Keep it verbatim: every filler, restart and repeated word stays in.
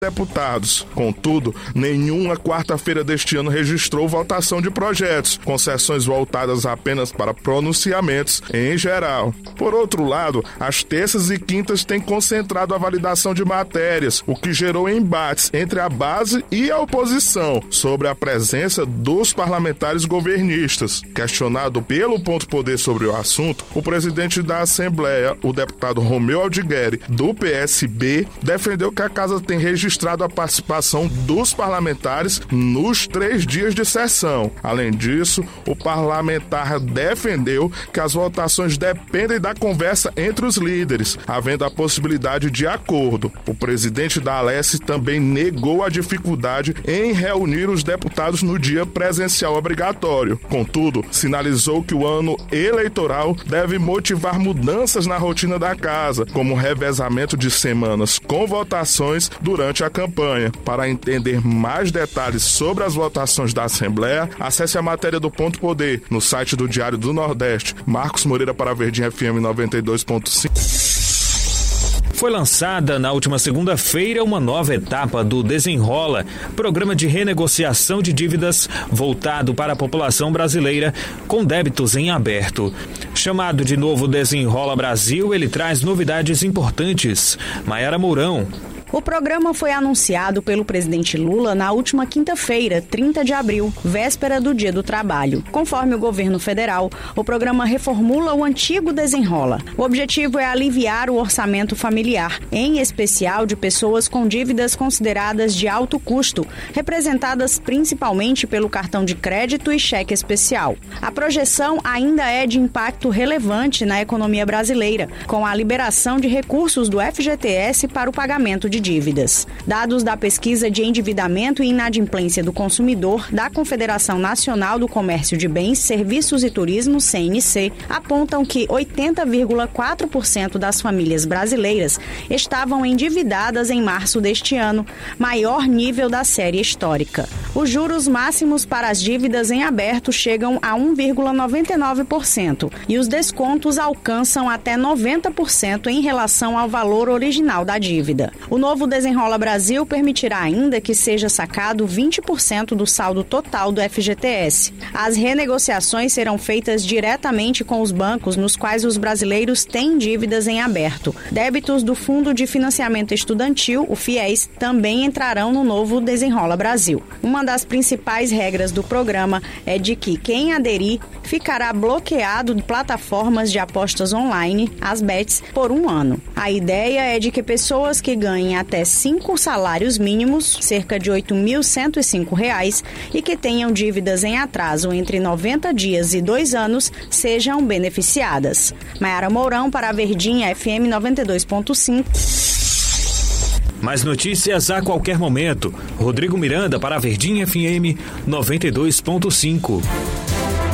deputados. Contudo, nenhuma quarta-feira deste ano registrou votação de projetos, com sessões voltadas apenas para pronunciamentos em geral. Por outro lado, as terças e quintas têm concentrado a validação de matérias, o que gerou embates entre a base e a oposição sobre a presença dos parlamentares governistas. Questionado pelo Ponto Poder sobre o assunto, o presidente da Assembleia, o deputado Romeu Aldigueri, do P S B, defendeu que a casa tem registrado registrado a participação dos parlamentares nos três dias de sessão. Além disso, o parlamentar defendeu que as votações dependem da conversa entre os líderes, havendo a possibilidade de acordo. O presidente da Alesse também negou a dificuldade em reunir os deputados no dia presencial obrigatório. Contudo, sinalizou que o ano eleitoral deve motivar mudanças na rotina da casa, como o revezamento de semanas com votações durante a campanha. Para entender mais detalhes sobre as votações da Assembleia, acesse a matéria do Ponto Poder no site do Diário do Nordeste. Marcos Moreira para a Verdinha F M noventa e dois ponto cinco. Foi lançada na última segunda-feira uma nova etapa do Desenrola, programa de renegociação de dívidas voltado para a população brasileira com débitos em aberto. Chamado de novo Desenrola Brasil, ele traz novidades importantes. Maiara Mourão. O programa foi anunciado pelo presidente Lula na última quinta-feira, trinta de abril, véspera do Dia do Trabalho. Conforme o governo federal, o programa reformula o antigo Desenrola. O objetivo é aliviar o orçamento familiar, em especial de pessoas com dívidas consideradas de alto custo, representadas principalmente pelo cartão de crédito e cheque especial. A projeção ainda é de impacto relevante na economia brasileira, com a liberação de recursos do F G T S para o pagamento de dívidas. Dados da Pesquisa de Endividamento e Inadimplência do Consumidor da Confederação Nacional do Comércio de Bens, Serviços e Turismo, C N C, apontam que oitenta vírgula quatro por cento das famílias brasileiras estavam endividadas em março deste ano, maior nível da série histórica. Os juros máximos para as dívidas em aberto chegam a um vírgula noventa e nove por cento e os descontos alcançam até noventa por cento em relação ao valor original da dívida. O O novo Desenrola Brasil permitirá ainda que seja sacado vinte por cento do saldo total do F G T S. As renegociações serão feitas diretamente com os bancos nos quais os brasileiros têm dívidas em aberto. Débitos do Fundo de Financiamento Estudantil, o FIES, também entrarão no novo Desenrola Brasil. Uma das principais regras do programa é de que quem aderir ficará bloqueado de plataformas de apostas online, as bets, por um ano. A ideia é de que pessoas que ganhem até cinco salários mínimos, cerca de oito mil cento e cinco reais, e que tenham dívidas em atraso entre noventa dias e dois anos, sejam beneficiadas. Maiara Mourão para a Verdinha F M noventa e dois ponto cinco. Mais notícias a qualquer momento. Rodrigo Miranda para a Verdinha F M noventa e dois ponto cinco.